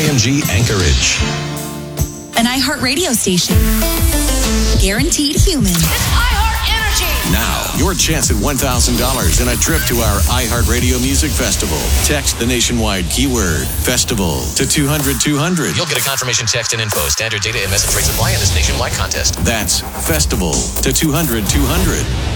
IMG Anchorage. An iHeartRadio station. Guaranteed human. It's iHeart Energy. Now, your chance at $1,000 and a trip to our iHeartRadio Music Festival. Text the nationwide keyword festival to 200-200. You'll get a confirmation text and info. Standard data and message rates apply in this nationwide contest. That's festival to 200-200.